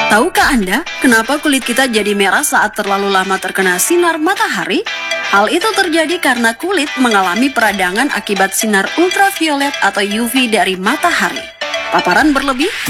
Tahukah Anda kenapa kulit kita jadi merah saat terlalu lama terkena sinar matahari? Hal itu terjadi karena kulit mengalami peradangan akibat sinar ultraviolet atau UV dari matahari. Paparan berlebih